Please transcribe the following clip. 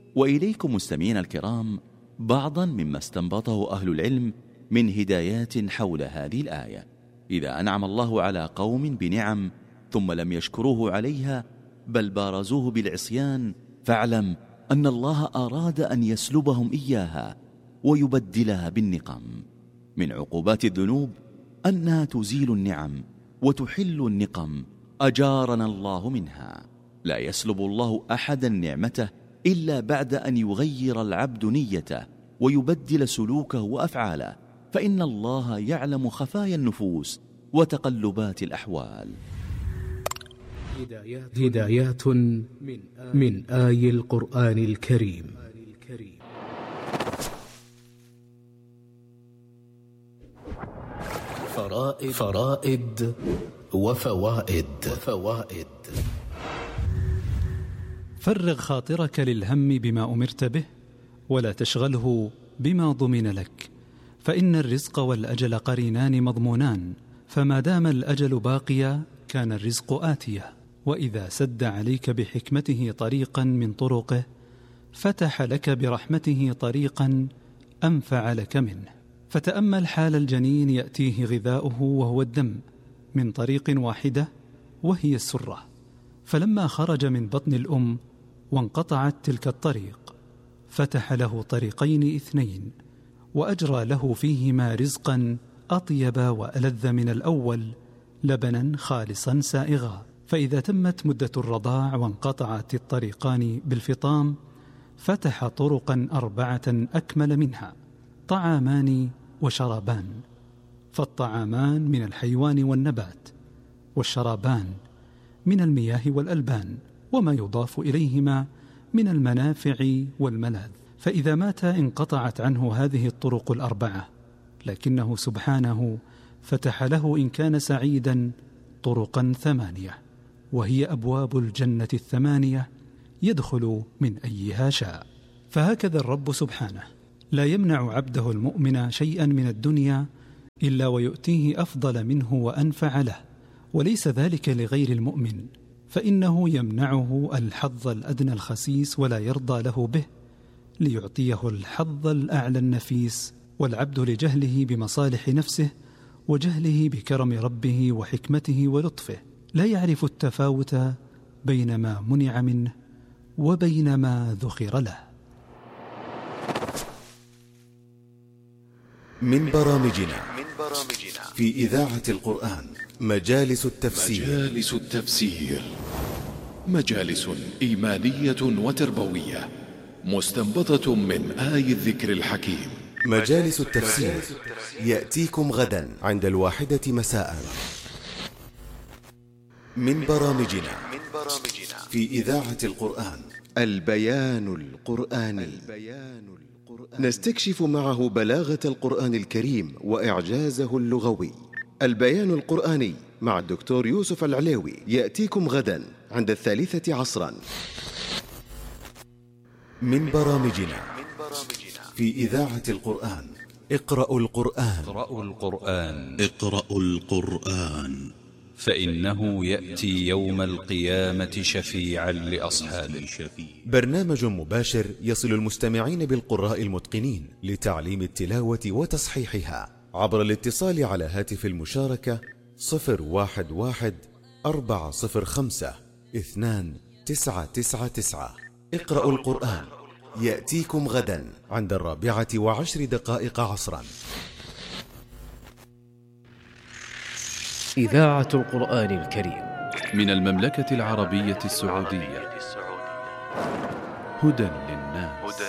وإليكم مستمعين الكرام بعضا مما استنبطه أهل العلم من هدايات حول هذه الآية. إذا أنعم الله على قوم بنعم ثم لم يشكروه عليها بل بارزوه بالعصيان، فاعلم أن الله أراد أن يسلبهم إياها ويبدلها بالنقم. من عقوبات الذنوب أنها تزيل النعم وتحل النقم، أجارنا الله منها. لا يسلب الله أحدا نعمته إلا بعد أن يغير العبد نيته ويبدل سلوكه وأفعاله، فإن الله يعلم خفايا النفوس وتقلبات الأحوال. هدايات من آي القرآن الكريم. فرائد وفوائد. فرغ خاطرك للهم بما أمرت به ولا تشغله بما ضمن لك، فإن الرزق والأجل قرينان مضمونان، فما دام الأجل باقيا كان الرزق آتيه، وإذا سد عليك بحكمته طريقا من طرقه فتح لك برحمته طريقا أنفع لك منه. فتأمل حال الجنين يأتيه غذاؤه وهو الدم من طريق واحدة وهي السرة، فلما خرج من بطن الأم وانقطعت تلك الطريق فتح له طريقين اثنين وأجرى له فيهما رزقا أطيب وألذ من الأول، لبنا خالصا سائغا. فإذا تمت مدة الرضاع وانقطعت الطريقان بالفطام فتح طرقا 4 أكمل منها: طعامان وشرابان. فالطعامان من الحيوان والنبات، والشرابان من المياه والألبان، وما يضاف إليهما من المنافع والملاذ. فإذا مات انقطعت عنه هذه الطرق 4، لكنه سبحانه فتح له إن كان سعيدا طرقا 8، وهي أبواب الجنة 8 يدخل من أيها شاء. فهكذا الرب سبحانه لا يمنع عبده المؤمن شيئا من الدنيا إلا ويؤتيه أفضل منه وأنفع له، وليس ذلك لغير المؤمن، فإنه يمنعه الحظ الأدنى الخسيس ولا يرضى له به ليعطيه الحظ الأعلى النفيس. والعبد لجهله بمصالح نفسه وجهله بكرم ربه وحكمته ولطفه لا يعرف التفاوت بين ما منع منه وبين ما ذخر له. من برامجنا في إذاعة القرآن مجالس التفسير. مجالس إيمانية وتربوية مستنبطة من آي الذكر الحكيم. مجالس التفسير يأتيكم غدا عند 1 مساء. من برامجنا في إذاعة القرآن البيان القرآني. نستكشف معه بلاغة القرآن الكريم وإعجازه اللغوي. البيان القرآني مع الدكتور يوسف العليوي يأتيكم غدا عند 3 عصرا. من برامجنا في إذاعة القرآن اقرأوا القرآن فإنه يأتي يوم القيامة شفيعا لأصحابه. برنامج مباشر يصل المستمعين بالقراء المتقنين لتعليم التلاوة وتصحيحها عبر الاتصال على هاتف المشاركة 011-405-2999. اقرأوا القرآن يأتيكم غدا عند 4:10 عصرا. إذاعة القرآن الكريم من المملكة العربية السعودية. هدى للناس.